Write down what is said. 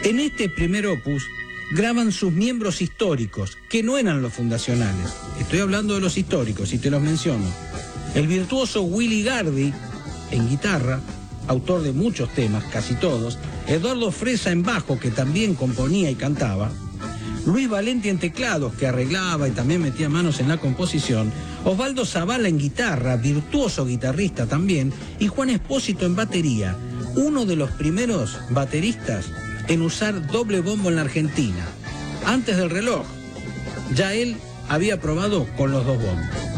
En este primer opus graban sus miembros históricos, que no eran los fundacionales. Estoy hablando de los históricos y te los menciono. El virtuoso Willy Gardi en guitarra, autor de muchos temas, casi todos. Eduardo Fresa en bajo, que también componía y cantaba. Luis Valenti en teclados, que arreglaba y también metía manos en la composición. Osvaldo Zavala en guitarra, virtuoso guitarrista también. Y Juan Espósito en batería, uno de los primeros bateristas en usar doble bombo en la Argentina. Antes del reloj, ya él había probado con los dos bombos.